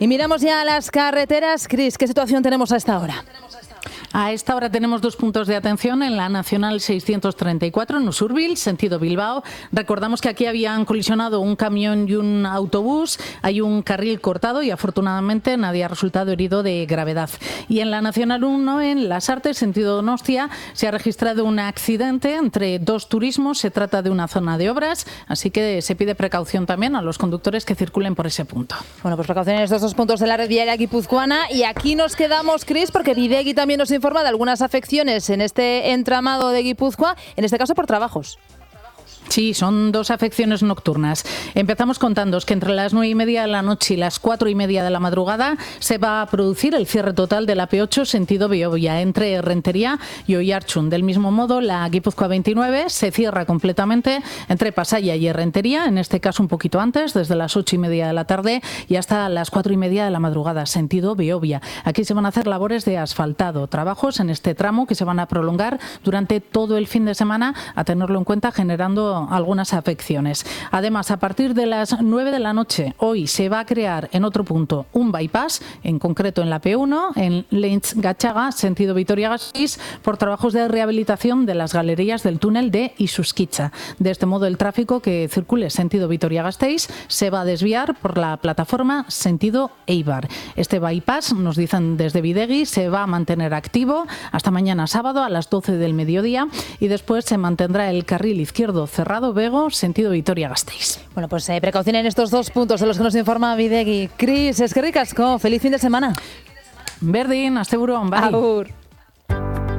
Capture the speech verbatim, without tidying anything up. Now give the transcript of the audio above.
Y miramos ya a las carreteras. Cris, ¿qué situación tenemos a esta hora? A esta hora tenemos dos puntos de atención en la Nacional seiscientos treinta y cuatro, en Usurbil, sentido Bilbao. Recordamos que aquí habían colisionado un camión y un autobús. Hay un carril cortado y afortunadamente nadie ha resultado herido de gravedad. Y en la Nacional uno, en Las Artes, sentido Donostia, se ha registrado un accidente entre dos turismos. Se trata de una zona de obras, así que se pide precaución también a los conductores que circulen por ese punto. Bueno, pues precaución en estos dos puntos de la red viaria guipuzcoana. Y aquí nos quedamos, Cris, porque Bidegi también nos informa de algunas afecciones en este entramado de Guipúzcoa, en este caso por trabajos. Sí, son dos afecciones nocturnas. Empezamos contándoos que entre las nueve y media de la noche y las cuatro y media de la madrugada se va a producir el cierre total de la P ocho sentido Biobia entre Rentería y Oiartzun. Del mismo modo, la Guipúzcoa veintinueve se cierra completamente entre Pasaia y Rentería, en este caso un poquito antes, desde las ocho y media de la tarde y hasta las cuatro y media de la madrugada, sentido Biobia. Aquí se van a hacer labores de asfaltado, trabajos en este tramo que se van a prolongar durante todo el fin de semana, a tenerlo en cuenta, generando algunas afecciones. Además, a partir de las nueve de la noche, hoy se va a crear en otro punto un bypass, en concreto en la P uno, en Leintz-Gachaga, sentido Vitoria-Gasteiz, por trabajos de rehabilitación de las galerías del túnel de Isuskitza. De este modo, el tráfico que circule sentido Vitoria-Gasteiz se va a desviar por la plataforma sentido Eibar. Este bypass, nos dicen desde Bidegi, se va a mantener activo hasta mañana sábado a las doce del mediodía y después se mantendrá el carril izquierdo cerrado Bego, sentido Vitoria-Gasteiz. Bueno, pues eh, precaución en estos dos puntos de los que nos informa Bidegi. Cris, eskerrik asko, feliz fin de semana. Berdin, asteburu on, bai. Agur.